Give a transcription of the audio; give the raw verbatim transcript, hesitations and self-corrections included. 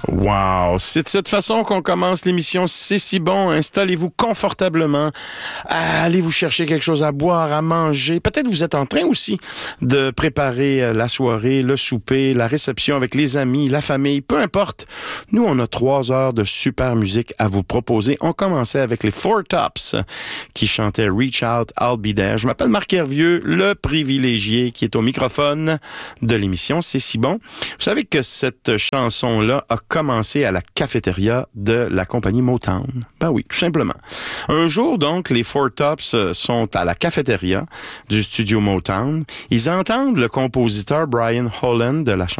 Wow! C'est de cette façon qu'on commence l'émission. C'est si bon. Installez-vous confortablement. Allez vous chercher quelque chose à boire, à manger. Peut-être vous êtes en train aussi de préparer la soirée, le souper, la réception avec les amis, la famille, peu importe. Nous, on a trois heures de super musique à vous proposer. On commençait avec les Four Tops qui chantaient Reach Out, I'll Be There. Je m'appelle Marc Hervieux, le privilégié qui est au microphone de l'émission. C'est si bon. Vous savez que cette chanson-là a commencé à la cafétéria de la compagnie Motown. Ben oui, tout simplement. Un jour, donc, les Four Tops sont à la cafétéria du studio Motown. Ils entendent le compositeur Brian Holland de la chanson